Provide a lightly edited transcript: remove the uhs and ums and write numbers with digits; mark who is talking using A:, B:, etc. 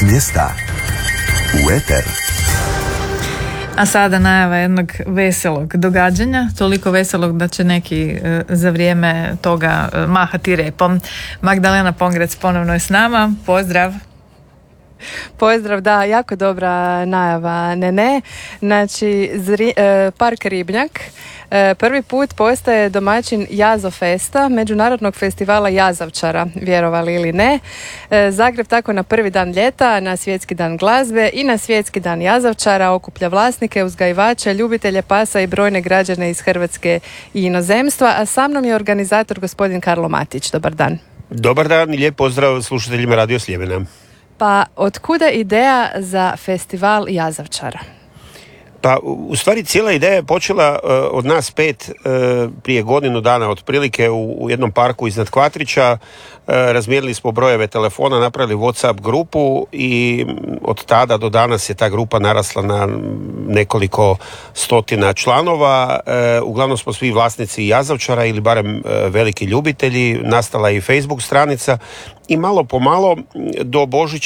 A: mjesta u eter.
B: A sada najava jednog veselog događanja, toliko veselog da će neki za vrijeme toga mahati repom. Magdalena Pongrec ponovno je s nama, pozdrav.
C: Pozdrav, da, jako dobra najava, ne. Znači, Park Ribnjak prvi put postaje domaćin Jazofesta, međunarodnog festivala jazavčara, vjerovali ili ne. Zagreb tako na prvi dan ljeta, na svjetski dan glazbe i na svjetski dan jazavčara okuplja vlasnike, uzgajivače, ljubitelje pasa i brojne građane iz Hrvatske i inozemstva, a sa mnom je organizator gospodin Karlo Matić. Dobar dan.
D: Dobar dan i lijep pozdrav slušateljima Radio Sljemena.
C: Pa, otkuda ideja za festival jazavčara?
D: Pa, u stvari cijela ideja je počela od nas 5 prije godinu dana otprilike u jednom parku iznad Kvatrića. Razmijenili smo brojeve telefona, napravili WhatsApp grupu i od tada do danas je ta grupa narasla na nekoliko stotina članova. Uglavnom smo svi vlasnici jazavčara ili barem veliki ljubitelji. Nastala je i Facebook stranica i malo po malo do Božića